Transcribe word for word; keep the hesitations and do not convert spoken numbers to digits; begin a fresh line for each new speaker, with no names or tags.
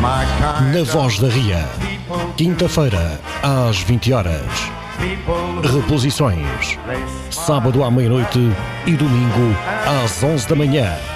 Na Voz da Ria, quinta-feira às vinte horas. Reposições, sábado à meia-noite e domingo às onze da manhã.